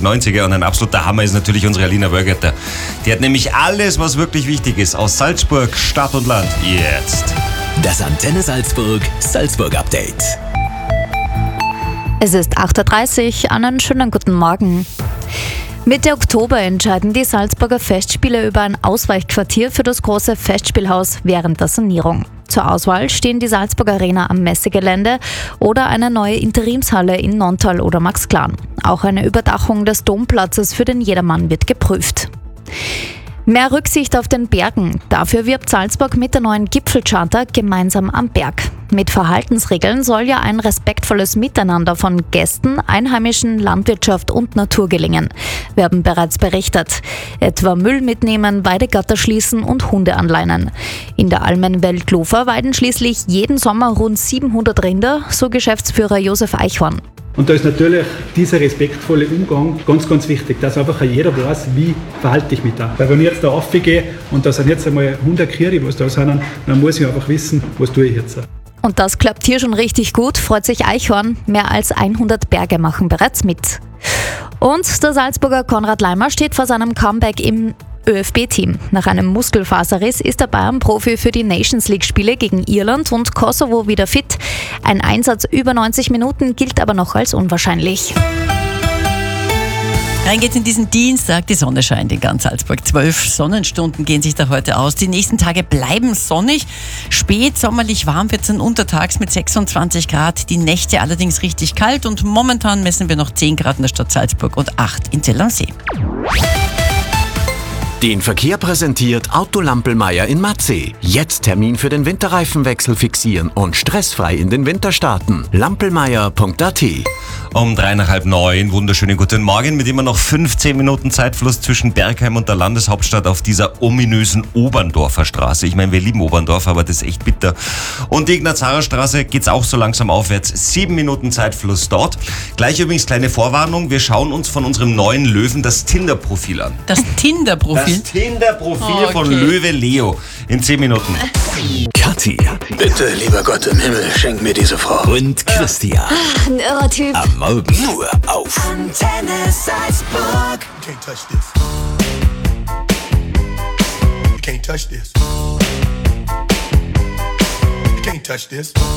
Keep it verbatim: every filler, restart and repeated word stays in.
neunziger und ein absoluter Hammer ist natürlich unsere Alina Wörgötter. Die hat nämlich alles, was wirklich wichtig ist, aus Salzburg, Stadt und Land. Jetzt. Das Antenne Salzburg Salzburg Update. Es ist acht Uhr dreißig, einen schönen guten Morgen. Mitte Oktober entscheiden die Salzburger Festspiele über ein Ausweichquartier für das große Festspielhaus während der Sanierung. Zur Auswahl stehen die Salzburger Arena am Messegelände oder eine neue Interimshalle in Nonntal oder Maxglan. Auch eine Überdachung des Domplatzes für den Jedermann wird geprüft. Mehr Rücksicht auf den Bergen. Dafür wirbt Salzburg mit der neuen Gipfelcharta Gemeinsam am Berg. Mit Verhaltensregeln soll ja ein respektvolles Miteinander von Gästen, Einheimischen, Landwirtschaft und Natur gelingen, werden bereits berichtet. Etwa Müll mitnehmen, Weidegatter schließen und Hunde anleinen. In der Almenwelt Lofer weiden schließlich jeden Sommer rund siebenhundert Rinder, so Geschäftsführer Josef Eichhorn. Und da ist natürlich dieser respektvolle Umgang ganz, ganz wichtig, dass einfach jeder weiß, wie verhalte ich mich da. Weil wenn ich jetzt da raufgehe und da sind jetzt einmal hundert Kühe, was da sind, dann muss ich einfach wissen, was tue ich jetzt. Und das klappt hier schon richtig gut, freut sich Eichhorn. Mehr als hundert Berge machen bereits mit. Und der Salzburger Konrad Laimer steht vor seinem Comeback im ÖFB-Team. Nach einem Muskelfaserriss ist der Bayern-Profi für die Nations League-Spiele gegen Irland und Kosovo wieder fit. Ein Einsatz über neunzig Minuten gilt aber noch als unwahrscheinlich. Rein geht's in diesen Dienstag, die Sonne scheint in ganz Salzburg. Zwölf Sonnenstunden gehen sich da heute aus. Die nächsten Tage bleiben sonnig. Spät sommerlich warm wird's dann untertags mit sechsundzwanzig Grad. Die Nächte allerdings richtig kalt und momentan messen wir noch zehn Grad in der Stadt Salzburg und acht in Zell am See. Den Verkehr präsentiert Auto Lampelmeier in Matzeh. Jetzt Termin für den Winterreifenwechsel fixieren und stressfrei in den Winter starten. lampelmeier punkt a t. Um drei nach halb neun, wunderschönen guten Morgen mit immer noch fünfzehn Minuten Zeitfluss zwischen Bergheim und der Landeshauptstadt auf dieser ominösen Oberndorfer Straße. Ich meine, wir lieben Oberndorf, aber das ist echt bitter. Und die Ignaz-Harrer-Straße geht's auch so langsam aufwärts. Sieben Minuten Zeitfluss dort. Gleich übrigens kleine Vorwarnung, wir schauen uns von unserem neuen Löwen das Tinder-Profil an. Das Tinder-Profil? Das Tinder-Profil Oh, okay. von Löwe Leo in zehn Minuten. Kathi Bitte, lieber Gott im Himmel, schenk mir diese Frau. und Christian. Ein irrer Typ. Am Morgen nur auf Antenne Salzburg. You can't touch this. You can't touch this. You can't touch this.